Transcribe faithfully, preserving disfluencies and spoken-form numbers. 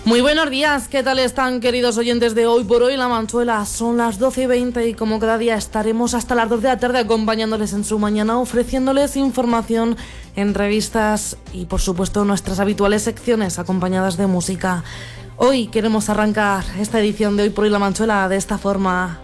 Muy buenos días, ¿qué tal están, queridos oyentes de Hoy por Hoy La Manchuela? Son las doce y veinte y como cada día estaremos hasta las dos de la tarde acompañándoles en su mañana, ofreciéndoles información, entrevistas y por supuesto nuestras habituales secciones acompañadas de música. Hoy queremos arrancar esta edición de Hoy por Hoy La Manchuela de esta forma.